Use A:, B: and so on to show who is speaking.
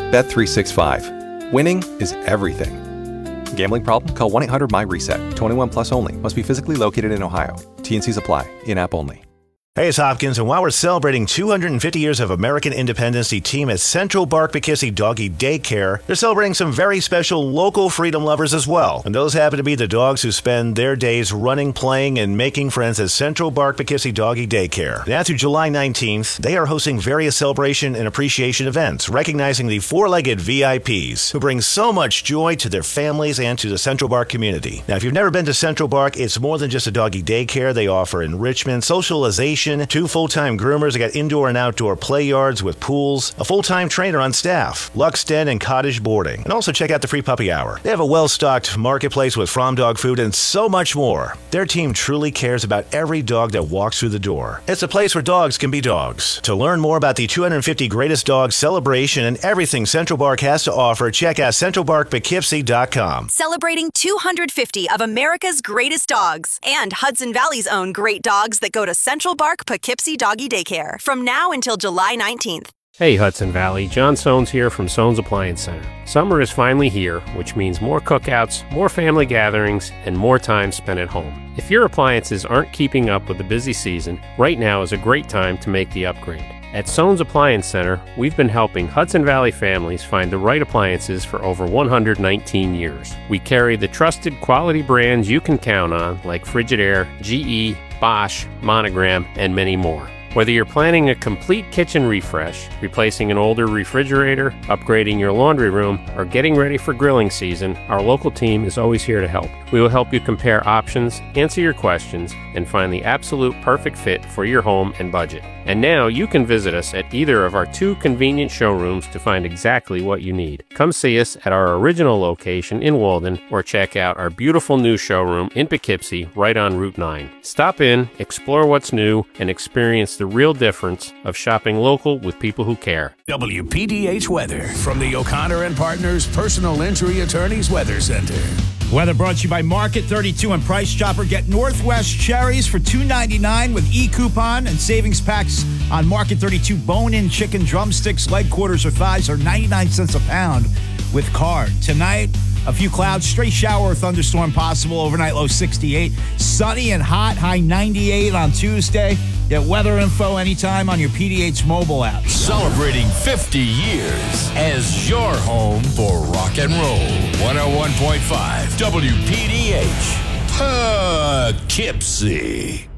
A: Bet365. Winning is everything. Gambling problem? Call 1-800-MY-RESET. 21 plus only. Must be physically located in Ohio. T&Cs apply. In-app only.
B: Hey, it's Hopkins, and while we're celebrating 250 years of American independence, the team at Central Bark Poughkeepsie Doggy Daycare, they're celebrating some very special local freedom lovers as well. And those happen to be the dogs who spend their days running, playing, and making friends at Central Bark Poughkeepsie Doggy Daycare. Now through July 19th, they are hosting various celebration and appreciation events, recognizing the four-legged VIPs who bring so much joy to their families and to the Central Bark community. Now, if you've never been to Central Bark, it's more than just a doggy daycare. They offer enrichment, socialization, 2 full-time groomers. They got indoor and outdoor play yards with pools, a full-time trainer on staff, Lux Den and cottage boarding. And also check out the free puppy hour. They have a well-stocked marketplace with From Dog food and so much more. Their team truly cares about every dog that walks through the door. It's a place where dogs can be dogs. To learn more about the 250 Greatest Dogs celebration and everything Central Bark has to offer, check out centralbarkpoughkeepsie.com.
C: Celebrating 250 of America's greatest dogs and Hudson Valley's own great dogs that go to Central Bark Poughkeepsie Doggy Daycare from now until July 19th.
D: Hey Hudson Valley, John Soanes here from Soanes Appliance Center. Summer is finally here, which means more cookouts, more family gatherings, and more time spent at home. If your appliances aren't keeping up with the busy season, right now is a great time to make the upgrade. At Soanes Appliance Center, we've been helping Hudson Valley families find the right appliances for over 119 years. We carry the trusted quality brands you can count on, like Frigidaire, GE, Bosch, Monogram, and many more. Whether you're planning a complete kitchen refresh, replacing an older refrigerator, upgrading your laundry room, or getting ready for grilling season, our local team is always here to help. We will help you compare options, answer your questions, and find the absolute perfect fit for your home and budget. And now you can visit us at either of our 2 convenient showrooms to find exactly what you need. Come see us at our original location in Walden or check out our beautiful new showroom in Poughkeepsie right on Route 9. Stop in, explore what's new, and experience the real difference of shopping local with people who care.
E: WPDH weather from the O'Connor and Partners Personal Injury Attorneys Weather Center.
F: Weather brought to you by Market 32 and Price Chopper. Get Northwest cherries for $2.99 with e-coupon, and savings packs on Market 32 bone-in chicken drumsticks, leg quarters, or thighs are 99 cents a pound with card. Tonight, a few clouds, stray shower or thunderstorm possible, overnight low 68. Sunny and hot, high 98 on Tuesday. Get weather info anytime on your PDH mobile app.
E: Celebrating 50 years as your home for rock and roll. 101.5 WPDH Poughkeepsie.